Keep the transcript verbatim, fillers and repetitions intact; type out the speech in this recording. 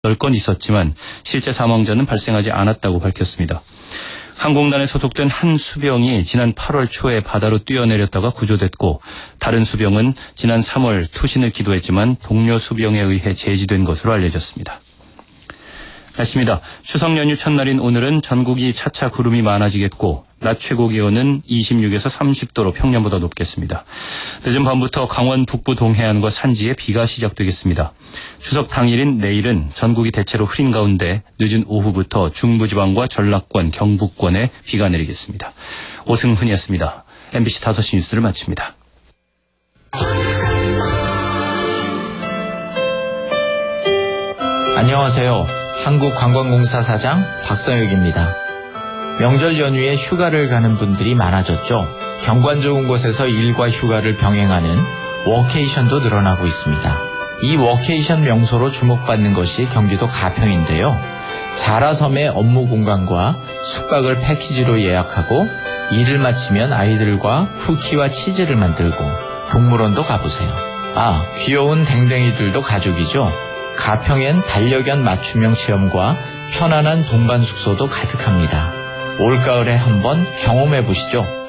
여덟 건 있었지만 실제 사망자는 발생하지 않았다고 밝혔습니다. 항공단에 소속된 한 수병이 지난 팔월 초에 바다로 뛰어내렸다가 구조됐고 다른 수병은 지난 삼월 투신을 기도했지만 동료 수병에 의해 제지된 것으로 알려졌습니다. 날씨입니다. 추석 연휴 첫날인 오늘은 전국이 차차 구름이 많아지겠고 낮 최고 기온은 이십육에서 삼십 도로 평년보다 높겠습니다. 늦은 밤부터 강원 북부 동해안과 산지에 비가 시작되겠습니다. 추석 당일인 내일은 전국이 대체로 흐린 가운데 늦은 오후부터 중부지방과 전라권, 경북권에 비가 내리겠습니다. 오승훈이었습니다. 엠비씨 다섯 시 뉴스를 마칩니다. 안녕하세요. 한국관광공사 사장 박성혁입니다. 명절 연휴에 휴가를 가는 분들이 많아졌죠. 경관 좋은 곳에서 일과 휴가를 병행하는 워케이션도 늘어나고 있습니다. 이 워케이션 명소로 주목받는 것이 경기도 가평인데요. 자라섬의 업무 공간과 숙박을 패키지로 예약하고 일을 마치면 아이들과 쿠키와 치즈를 만들고 동물원도 가보세요. 아, 귀여운 댕댕이들도 가족이죠. 가평엔 반려견 맞춤형 체험과 편안한 동반 숙소도 가득합니다. 올가을에 한번 경험해 보시죠.